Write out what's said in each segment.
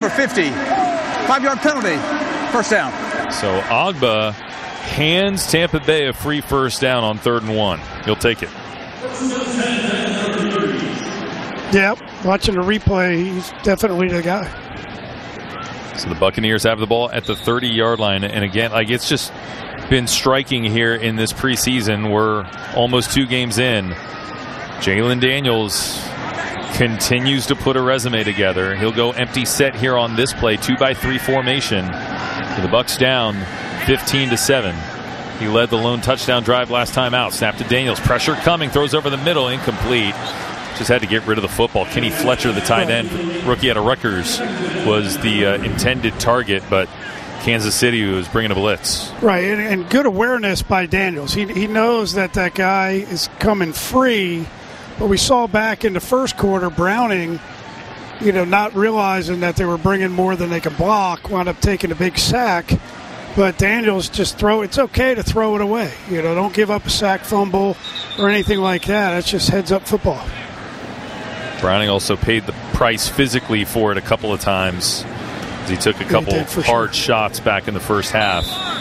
For 50. 5-yard penalty. First down. So Ogbah hands Tampa Bay a free first down on 3rd and 1. He'll take it. Yeah, watching the replay, he's definitely the guy. So the Buccaneers have the ball at the 30-yard line. And again, it's just been striking here in this preseason. We're almost 2 games in. Jalen Daniels continues to put a resume together. He'll go empty set here on this play, 2-by-3 formation. The Bucs down 15-7. He led the lone touchdown drive last time out. Snap to Daniels. Pressure coming. Throws over the middle. Incomplete. Just had to get rid of the football. Kenny Fletcher, the tight end, rookie out of Rutgers, was the intended target, but Kansas City was bringing a blitz. Right, and good awareness by Daniels. He knows that guy is coming free, but we saw back in the first quarter, Browning, not realizing that they were bringing more than they could block, wound up taking a big sack. But Daniels just it's okay to throw it away. Don't give up a sack, fumble, or anything like that. That's just heads-up football. Browning also paid the price physically for it a couple of times. He took a couple hard shots back in the first half.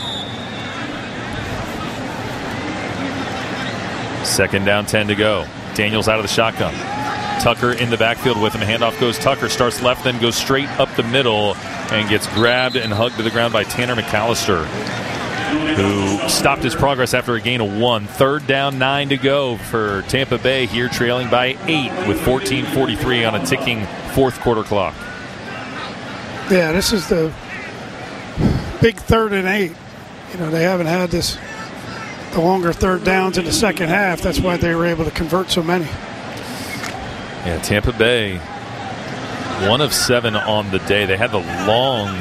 2nd down, 10 to go. Daniels out of the shotgun. Tucker in the backfield with him. Handoff goes Tucker. Starts left, then goes straight up the middle and gets grabbed and hugged to the ground by Tanner McAllister, who stopped his progress after a gain of 1. 3rd down, 9 to go for Tampa Bay here, trailing by 8 with 14:43 on a ticking 4th quarter clock. Yeah, this is the big 3rd and 8. They haven't had the longer 3rd downs in the second half. That's why they were able to convert so many. Yeah, Tampa Bay, 1 of 7 on the day. They had the long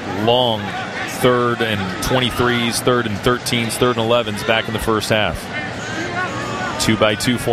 3rd and 23s, 3rd and 13s, 3rd and 11s back in the first half. 2-by-2 form.